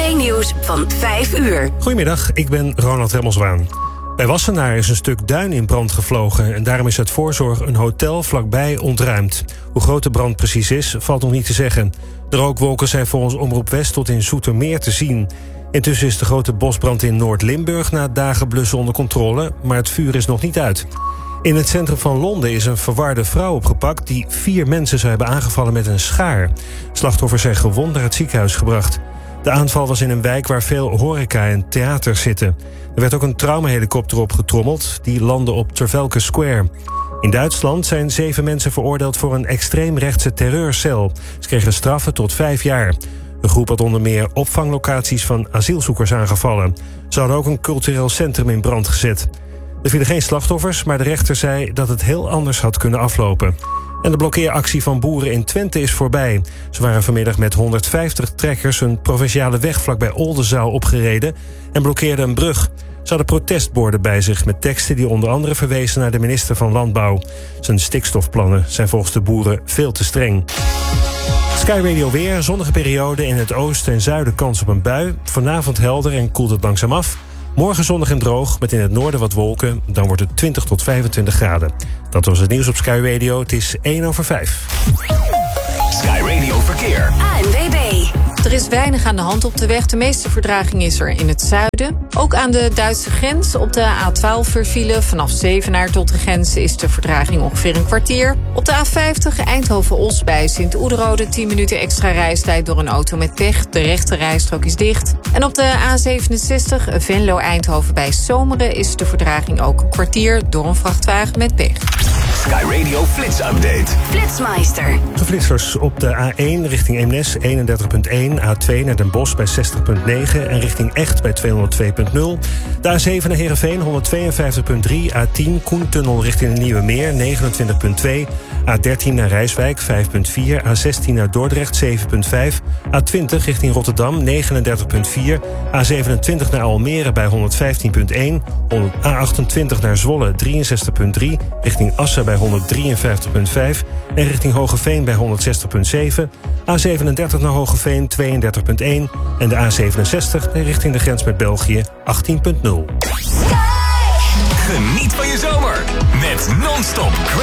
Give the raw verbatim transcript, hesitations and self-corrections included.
twee-nieuws van vijf uur. Goedemiddag, ik ben Ronald Remmelswaan. Bij Wassenaar is een stuk duin in brand gevlogen en daarom is uit voorzorg een hotel vlakbij ontruimd. Hoe groot de brand precies is, valt nog niet te zeggen. De rookwolken zijn volgens Omroep West tot in Zoetermeer te zien. Intussen is de grote bosbrand in Noord-Limburg na dagen blussen onder controle, maar het vuur is nog niet uit. In het centrum van Londen is een verwarde vrouw opgepakt die vier mensen zou hebben aangevallen met een schaar. Slachtoffers zijn gewond naar het ziekenhuis gebracht. De aanval was in een wijk waar veel horeca en theaters zitten. Er werd ook een traumahelikopter opgetrommeld, die landde op Trafalgar Square. In Duitsland zijn zeven mensen veroordeeld voor een extreemrechtse terreurcel. Ze kregen straffen tot vijf jaar. De groep had onder meer opvanglocaties van asielzoekers aangevallen. Ze hadden ook een cultureel centrum in brand gezet. Er vielen geen slachtoffers, maar de rechter zei dat het heel anders had kunnen aflopen. En de blokkeeractie van boeren in Twente is voorbij. Ze waren vanmiddag met honderdvijftig trekkers een provinciale weg vlakbij Oldenzaal opgereden en blokkeerden een brug. Ze hadden protestborden bij zich met teksten die onder andere verwezen naar de minister van Landbouw. Zijn stikstofplannen zijn volgens de boeren veel te streng. Sky Radio weer, zonnige periode in het oosten en zuiden kans op een bui. Vanavond helder en koelt het langzaam af. Morgen zonnig en droog, met in het noorden wat wolken. Dan wordt het twintig tot vijfentwintig graden. Dat was het nieuws op Sky Radio. Het is één over vijf. Sky Radio Verkeer. A N W B. Er is weinig aan de hand op de weg. De meeste vertraging is er in het zuiden. Ook aan de Duitse grens op de A twaalf vervielen. Vanaf Zevenaar tot de grens is de vertraging ongeveer een kwartier. Op de A vijftig Eindhoven-Os bij Sint-Oederode tien minuten extra reistijd door een auto met pech. De rechte rijstrook is dicht. En op de A zevenenzestig Venlo-Eindhoven bij Zomeren is de vertraging ook een kwartier door een vrachtwagen met pech. Sky Radio Flits Update. Flitsmeister. De flitsers op de A één richting Eemnes eenendertig komma één, A twee naar Den Bosch bij zestig komma negen en richting Echt bij tweehonderdtwee komma nul. De A zeven naar Heerenveen honderdtweeënvijftig komma drie, A tien Koentunnel richting de Nieuwe Meer negenentwintig komma twee, A dertien naar Rijswijk vijf komma vier, A zestien naar Dordrecht zeven komma vijf, A twintig richting Rotterdam negenendertig komma vier, A zevenentwintig naar Almere bij honderdvijftien komma één, A achtentwintig naar Zwolle drieënzestig komma drie, richting Assen bij honderddrieënvijftig komma vijf en richting Hogeveen bij honderdzestig komma zeven, A zevenendertig naar Hogeveen tweeëndertig komma één en de A zevenenzestig richting de grens met België achttien komma nul. Geniet van je zomer met non-stop